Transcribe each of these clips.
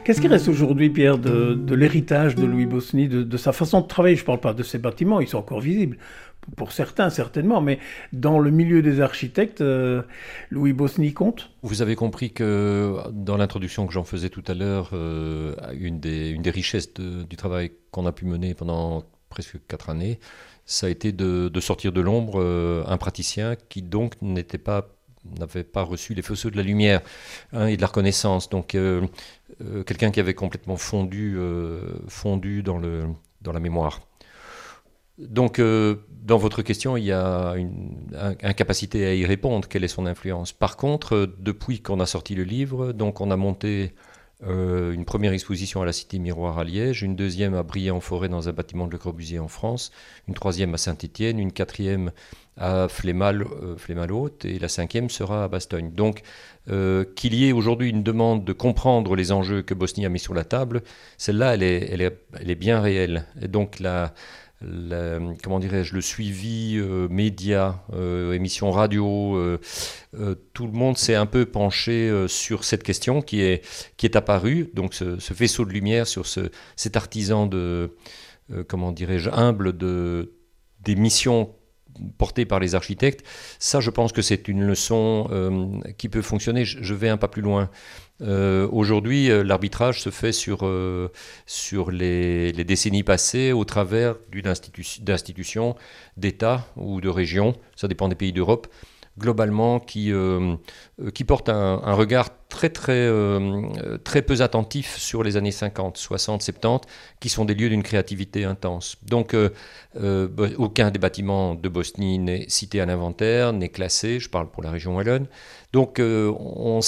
Qu'est-ce qui reste aujourd'hui, Pierre, de l'héritage de Louis Bosny, de sa façon de travailler? Je ne parle pas de ses bâtiments, ils sont encore visibles, pour certains certainement, mais dans le milieu des architectes, Louis Bosny compte? Vous avez compris que dans l'introduction que j'en faisais tout à l'heure, une des richesses du travail qu'on a pu mener pendant presque 4 années, ça a été de sortir de l'ombre un praticien qui donc n'avait pas reçu les faisceaux de la lumière et de la reconnaissance. Donc quelqu'un qui avait complètement fondu dans la mémoire. Donc dans votre question, il y a une incapacité à y répondre. Quelle est son influence? Par contre, depuis qu'on a sorti le livre, donc on a monté une première exposition à la Cité Miroir à Liège, une deuxième à Briey-en-Forêt dans un bâtiment de Le Corbusier en France, une troisième à Saint-Étienne, une quatrième à Flémal-Haute et la cinquième sera à Bastogne. Donc qu'il y ait aujourd'hui une demande de comprendre les enjeux que Bosny a mis sur la table, celle-là elle est bien réelle. Et donc comment dirais-je, le suivi média, émissions radio, tout le monde s'est un peu penché sur cette question qui est apparue, donc ce faisceau de lumière sur cet artisan comment dirais-je, humble des missions portées par les architectes. Ça, je pense que c'est une leçon qui peut fonctionner. Je vais un pas plus loin. Aujourd'hui, l'arbitrage se fait sur les décennies passées au travers d'institutions, d'États ou de régions, ça dépend des pays d'Europe, globalement qui portent un regard très peu attentif sur les années 50, 60, 70, qui sont des lieux d'une créativité intense. Donc aucun des bâtiments de Bosny n'est cité à l'inventaire, n'est classé, je parle pour la région wallonne. Donc on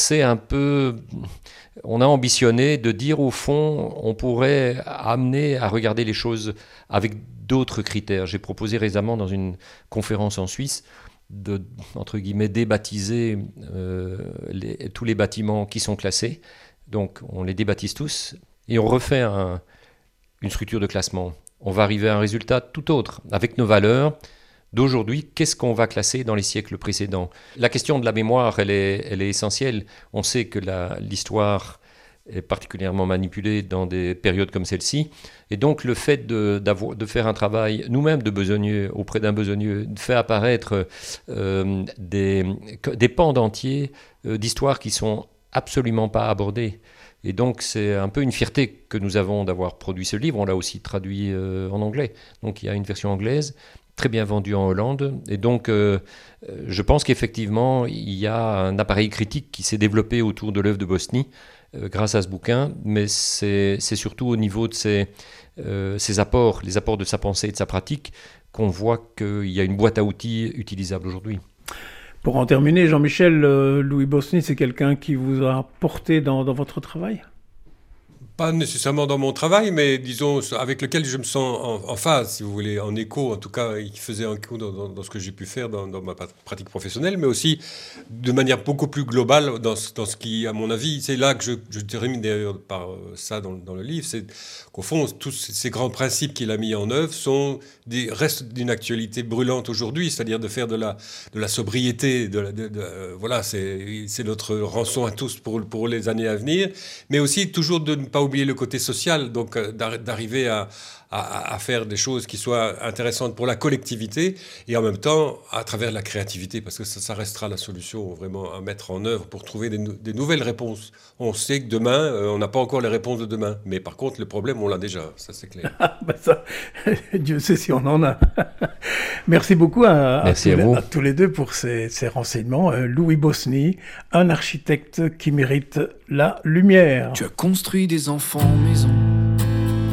a ambitionné de dire au fond, on pourrait amener à regarder les choses avec d'autres critères. J'ai proposé récemment dans une conférence en Suisse entre guillemets, débaptiser tous les bâtiments qui sont classés. Donc, on les débaptise tous et on refait une structure de classement. On va arriver à un résultat tout autre. Avec nos valeurs d'aujourd'hui, qu'est-ce qu'on va classer dans les siècles précédents? La question de la mémoire, elle est essentielle. On sait que l'histoire est particulièrement manipulée dans des périodes comme celle-ci. Et donc, le fait de faire un travail, nous-mêmes de besogneux, auprès d'un besogneux, de faire apparaître des pans entiers d'histoires qui sont absolument pas abordées. Et donc, c'est un peu une fierté que nous avons d'avoir produit ce livre. On l'a aussi traduit en anglais. Donc, il y a une version anglaise, très bien vendue en Hollande. Et donc, je pense qu'effectivement, il y a un appareil critique qui s'est développé autour de l'œuvre de Bosny, grâce à ce bouquin, mais c'est surtout au niveau de ses apports, les apports de sa pensée et de sa pratique, qu'on voit qu'il y a une boîte à outils utilisable aujourd'hui. Pour en terminer, Jean-Michel, Louis Bosny, c'est quelqu'un qui vous a porté dans votre travail? Pas nécessairement dans mon travail, mais disons avec lequel je me sens en phase, si vous voulez, en écho, en tout cas, qui faisait un écho dans ce que j'ai pu faire dans ma pratique professionnelle, mais aussi de manière beaucoup plus globale dans ce qui, à mon avis, c'est là que je termine d'ailleurs par ça dans le livre, c'est qu'au fond, tous ces grands principes qu'il a mis en œuvre restent d'une actualité brûlante aujourd'hui, c'est-à-dire de faire de la sobriété, voilà, c'est notre rançon à tous pour les années à venir, mais aussi toujours de ne pas oublier le côté social, donc d'arriver à faire des choses qui soient intéressantes pour la collectivité et en même temps à travers la créativité, parce que ça restera la solution vraiment à mettre en œuvre pour trouver des nouvelles réponses. On sait que demain, on n'a pas encore les réponses de demain, mais par contre, le problème, on l'a déjà, ça c'est clair. Ça, Dieu sait si on en a. Merci beaucoup à tous les deux pour ces renseignements. Louis Bosny, un architecte qui mérite la lumière. Tu as construit des enfants maison.